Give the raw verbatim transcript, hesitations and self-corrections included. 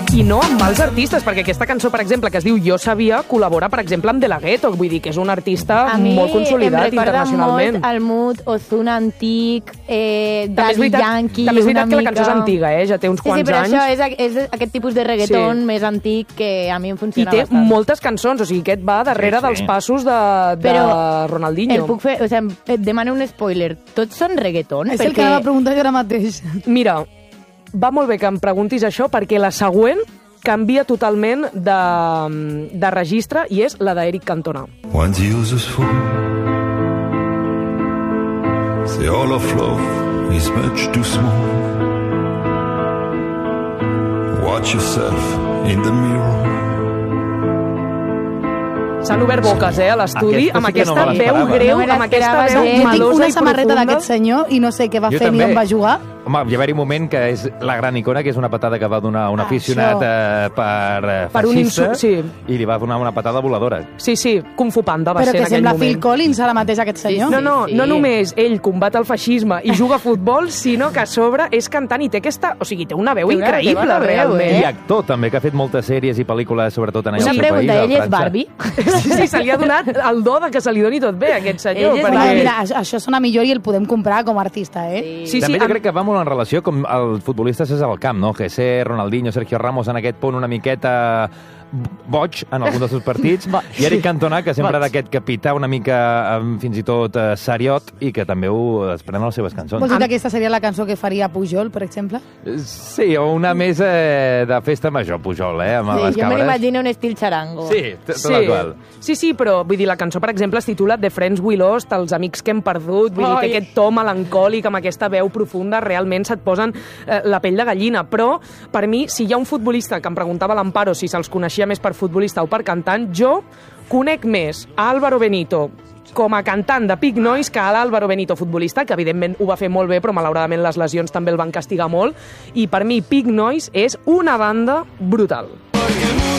I no amb mals artistes, perquè aquesta cançó, per exemple, que es diu Jo Sabia, col·labora, per exemple, amb De La Ghetto, vull dir que és un artista molt consolidat internacionalment. A mi em recorda molt el mood Ozuna antic, eh, Daddy Yankee, també és veritat una que la cançó és antiga, eh? Ja té uns sí, quants sí, però anys. això és, és aquest tipus de reggaeton sí. més antic que a mi em funciona bastant. I té bastant. moltes cançons, o sigui, aquest va darrere sí, sí. dels passos de, de però Ronaldinho. El puc fer, o sigui, et demano un spoiler. Tots són reggaeton? És perquè... el que anava a preguntar jo ara mateix. Mira, va molt bé que em preguntis això, perquè la següent canvia totalment de, de registre i és la d'Eric Cantona. When the uses full, the all of love is much too small. Watch yourself in the mirror. S'han obert boques, eh, a l'estudi, amb aquesta no veu greu, no amb aquesta veu Jo tinc melosa una i samarreta profunda. d'aquest senyor i no sé què va Jo fer també. ni on va jugar. Home, hi va haver un moment que és la gran icona, que és una patada que va donar un aficionat eh, per eh, Per un fascista, insult, sí. i li va donar una patada voladora. Sí, sí, Kung Fu Panda va Però ser en que aquell sembla moment. Phil Collins ara mateix, aquest senyor. No, no, sí. no només ell combat el feixisme i juga a futbol, sinó que a sobre és cantant i té aquesta... O sigui, té una veu Té una- té increïble, bona veu, realment. I actor, també, que ha fet moltes sèries i pel·lícules, sobretot en el Una seu pregunta, país, a ell és França. Barbie? Sí, sí, se li ha donat el do de que se li doni tot bé, a aquest senyor. Ell és perquè... Bueno, mira, això, això sona millor i el podem comprar com a artista, eh? Sí, sí, També jo amb- crec que va molt en relació com el futbolista és al camp, no? José, Ronaldinho, Sergio Ramos en aquest punt una miqueta boig en algun dels seus partits, i Eric Cantona, que sempre d'aquest capità una mica eh, fins i tot eh, seriot, i que també ho desprèn a les seves cançons. Vols dir que aquesta seria la cançó que faria Pujol, per exemple? Sí, o una més eh, de festa major, Pujol, eh, amb Sí, les jo me cabres. l'imagino un estil xarango. Sí, tot Sí. igual. sí, sí, però vull dir, la cançó, per exemple, es titula The Friends We Lost, els amics que hem perdut, vull dir, Ai. té aquest to melancòlic amb aquesta veu profunda, realment se't posen eh, la pell de gallina, però per mi, si hi ha un futbolista, que em preguntava l'Amparo si se'ls coneixia més per futbolista o per cantant, jo conec més a Álvaro Benito com a cantant de Pig Noise que a l'Álvaro Benito futbolista, que evidentment ho va fer molt bé, però malauradament les lesions també el van castigar molt, i per mi Pig Noise és una banda brutal.